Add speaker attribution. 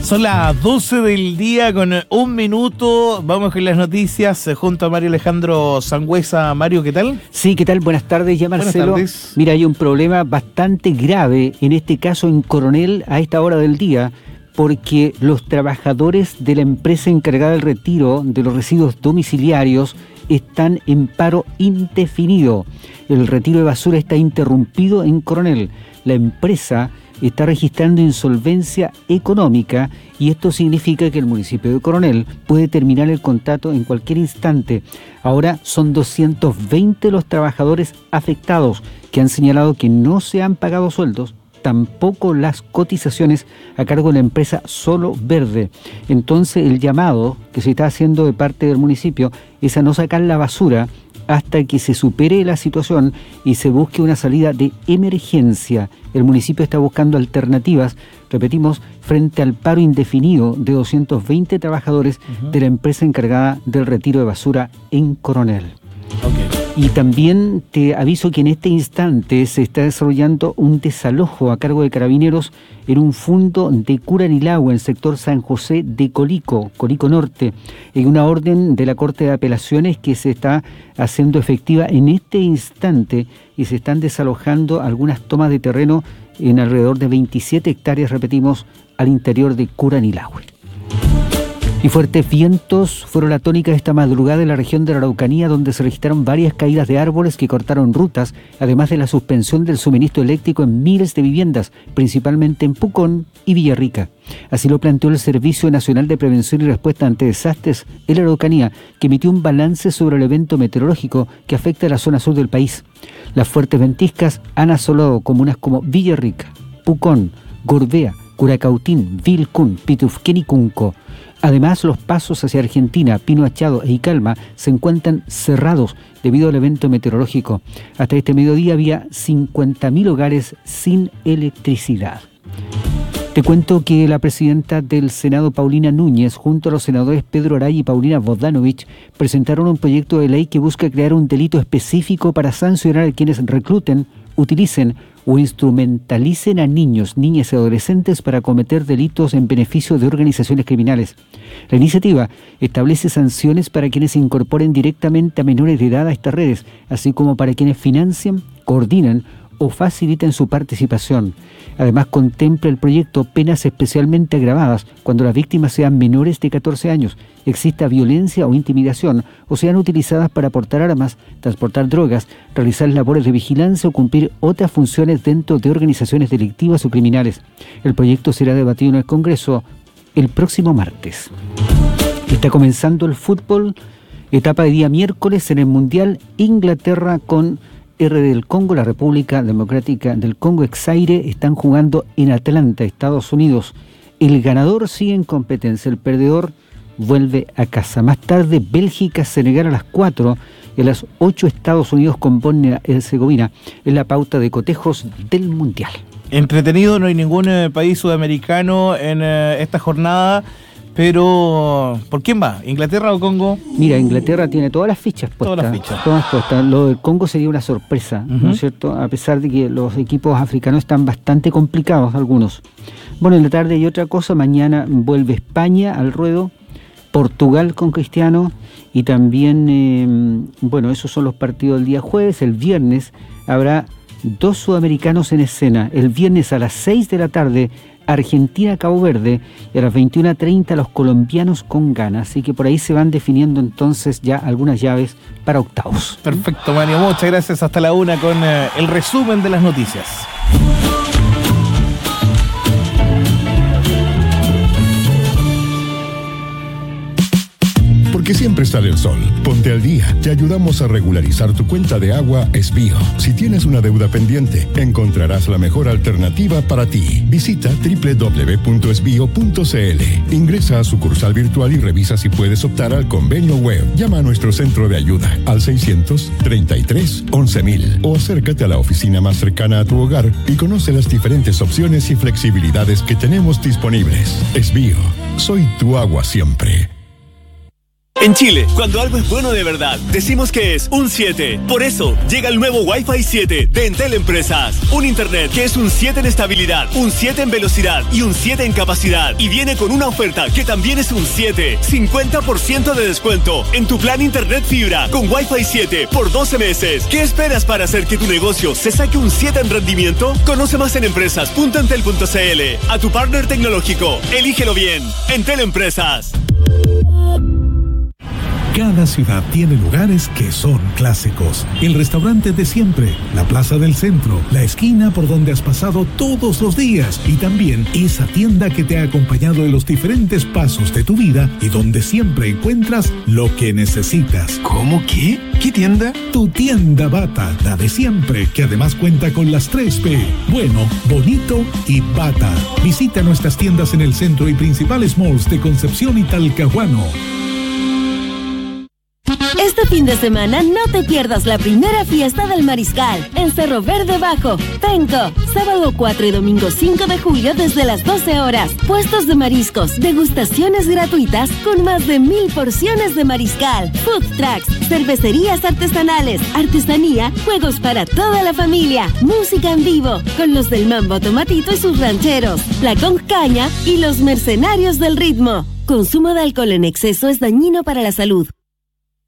Speaker 1: Son las 12 del día con un minuto. Vamos con las noticias junto a Mario Alejandro Sangüesa. Mario, ¿qué tal?
Speaker 2: Sí, ¿qué tal? Buenas tardes, ya Marcelo.
Speaker 1: Buenas tardes.
Speaker 2: Mira, hay un problema bastante grave, en este caso en Coronel, a esta hora del día, porque los trabajadores de la empresa encargada del retiro de los residuos domiciliarios están en paro indefinido. El retiro de basura está interrumpido en Coronel. La empresa está registrando insolvencia económica y esto significa que el municipio de Coronel puede terminar el contrato en cualquier instante. Ahora son 220 los trabajadores afectados que han señalado que no se han pagado sueldos, tampoco las cotizaciones a cargo de la empresa Solo Verde. Entonces el llamado que se está haciendo de parte del municipio es a no sacar la basura hasta que se supere la situación y se busque una salida de emergencia. El municipio está buscando alternativas, repetimos, frente al paro indefinido de 220 trabajadores de la empresa encargada del retiro de basura en Coronel. Y también te aviso que en este instante se está desarrollando un desalojo a cargo de Carabineros en un fondo de Curanilahue, en el sector San José de Colico Norte, en una orden de la Corte de Apelaciones que se está haciendo efectiva en este instante y se están desalojando algunas tomas de terreno en alrededor de 27 hectáreas, repetimos, al interior de Curanilahue. Y fuertes vientos fueron la tónica de esta madrugada en la región de la Araucanía, donde se registraron varias caídas de árboles que cortaron rutas, además de la suspensión del suministro eléctrico en miles de viviendas, principalmente en Pucón y Villarrica. Así lo planteó el Servicio Nacional de Prevención y Respuesta ante Desastres en la Araucanía, que emitió un balance sobre el evento meteorológico que afecta a la zona sur del país. Las fuertes ventiscas han asolado comunas como Villarrica, Pucón, Gorbea, Curacautín, Vilcún, Pitufquén y Cunco. Además, los pasos hacia Argentina, Pino Achado e Icalma se encuentran cerrados debido al evento meteorológico. Hasta este mediodía había 50.000 hogares sin electricidad. Te cuento que la presidenta del Senado, Paulina Núñez, junto a los senadores Pedro Araya y Paulina Bogdanovich, presentaron un proyecto de ley que busca crear un delito específico para sancionar a quienes recluten, utilicen o instrumentalicen a niños, niñas y adolescentes para cometer delitos en beneficio de organizaciones criminales. La iniciativa establece sanciones para quienes incorporen directamente a menores de edad a estas redes, así como para quienes financien, coordinen o faciliten su participación. Además, contempla el proyecto penas especialmente agravadas cuando las víctimas sean menores de 14 años, exista violencia o intimidación, o sean utilizadas para portar armas, transportar drogas, realizar labores de vigilancia o cumplir otras funciones dentro de organizaciones delictivas o criminales. El proyecto será debatido en el Congreso el próximo martes. Está comenzando el fútbol, etapa de día miércoles en el Mundial. Inglaterra con R del Congo, la República Democrática del Congo, Exaire, están jugando en Atlanta, Estados Unidos. El ganador sigue en competencia, el perdedor vuelve a casa. Más tarde, Bélgica, Senegal a las 4, y a las 8 Estados Unidos con Bosnia-Herzegovina, en la pauta de cotejos del Mundial.
Speaker 1: Entretenido, no hay ningún país sudamericano en esta jornada. Pero, ¿por quién va? ¿Inglaterra o Congo?
Speaker 2: Mira, Inglaterra tiene todas las fichas puestas. Todas puestas. Lo del Congo sería una sorpresa, ¿no es cierto? A pesar de que los equipos africanos están bastante complicados, algunos. Bueno, en la tarde hay otra cosa. Mañana vuelve España al ruedo, Portugal con Cristiano y también, esos son los partidos del día jueves. El viernes habrá 2 sudamericanos en escena. El viernes a las 6 de la tarde, Argentina-Cabo Verde, y a las 21:30 los colombianos con Ghana. Así que por ahí se van definiendo entonces ya algunas llaves para octavos.
Speaker 1: Perfecto, Mario, muchas gracias. Hasta la 1 con el resumen de las noticias.
Speaker 3: Porque siempre sale el sol. Ponte al día. Te ayudamos a regularizar tu cuenta de agua Esbío. Si tienes una deuda pendiente, encontrarás la mejor alternativa para ti. Visita www.esbio.cl. Ingresa a sucursal virtual y revisa si puedes optar al convenio web. Llama a nuestro centro de ayuda al 633-11.000 o acércate a la oficina más cercana a tu hogar y conoce las diferentes opciones y flexibilidades que tenemos disponibles. Esbío. Soy tu agua siempre.
Speaker 4: En Chile, cuando algo es bueno de verdad, decimos que es un 7. Por eso, llega el nuevo Wi-Fi 7 de Entel Empresas. Un internet que es un 7 en estabilidad, un 7 en velocidad y un 7 en capacidad. Y viene con una oferta que también es un 7. 50% de descuento en tu plan internet fibra con Wi-Fi 7 por 12 meses. ¿Qué esperas para hacer que tu negocio se saque un 7 en rendimiento? Conoce más en empresas.entel.cl. A tu partner tecnológico, elígelo bien. Entel Empresas.
Speaker 5: Cada ciudad tiene lugares que son clásicos. El restaurante de siempre, la plaza del centro, la esquina por donde has pasado todos los días y también esa tienda que te ha acompañado en los diferentes pasos de tu vida y donde siempre encuentras lo que necesitas.
Speaker 6: ¿Cómo qué? ¿Qué tienda?
Speaker 5: Tu tienda Bata, la de siempre, que además cuenta con las 3P. Bueno, bonito y Bata. Visita nuestras tiendas en el centro y principales malls de Concepción y Talcahuano.
Speaker 7: Este fin de semana no te pierdas la primera fiesta del Mariscal en Cerro Verde Bajo, Penco, sábado 4 y domingo 5 de julio desde las 12 horas. Puestos de mariscos, degustaciones gratuitas con más de 1000 porciones de mariscal, food trucks, cervecerías artesanales, artesanía, juegos para toda la familia, música en vivo con los del Mambo Tomatito y sus rancheros, la Concaña y los Mercenarios del Ritmo. Consumo de alcohol en exceso es dañino para la salud.